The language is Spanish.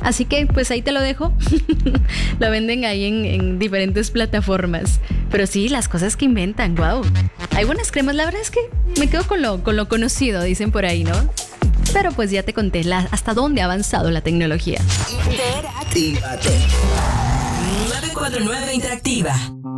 Así que pues ahí te lo dejo. Lo venden ahí en diferentes plataformas. Pero sí, las cosas que inventan, wow. Hay buenas cremas, la verdad es que me quedo con lo conocido, dicen por ahí, ¿no? Pero pues ya te conté hasta dónde ha avanzado la tecnología. Interactívate. 949 Interactiva.